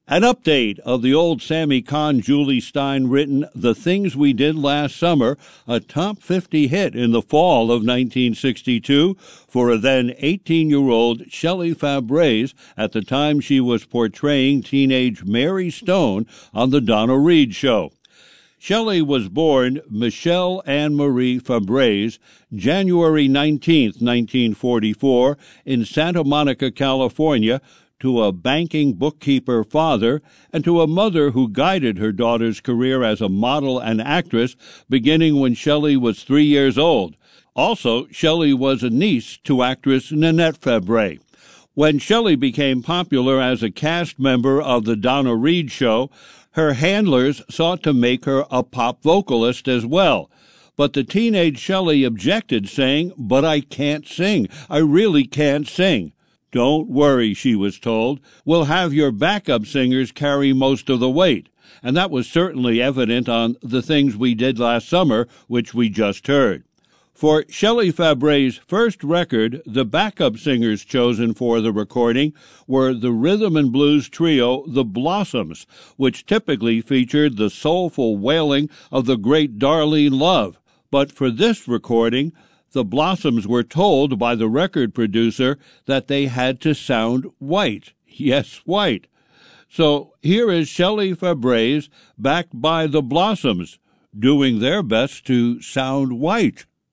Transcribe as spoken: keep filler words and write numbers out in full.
An update of the old Sammy Kahn, Julie Stein written The Things We Did Last Summer, a top fifty hit in the fall of nineteen sixty-two for a then eighteen-year-old Shelley Fabares at the time she was portraying teenage Mary Stone on The Donna Reed Show. Shelley was born Michelle Anne Marie Fabares, January nineteenth, nineteen forty-four, in Santa Monica, California, to a banking bookkeeper father, and to a mother who guided her daughter's career as a model and actress beginning when Shelley was three years old. Also, Shelley was a niece to actress Nanette Fabray. When Shelley became popular as a cast member of The Donna Reed Show, her handlers sought to make her a pop vocalist as well. But the teenage Shelley objected, saying, "But I can't sing. I really can't sing." "Don't worry," she was told. "We'll have your backup singers carry most of the weight." And that was certainly evident on The Things We Did Last Summer, which we just heard. For Shelley Fabares' first record, the backup singers chosen for the recording were the rhythm and blues trio The Blossoms, which typically featured the soulful wailing of the great Darlene Love. But for this recording, the Blossoms were told by the record producer that they had to sound white. Yes, white. So here is Shelley Fabares, backed by the Blossoms, doing their best to sound white.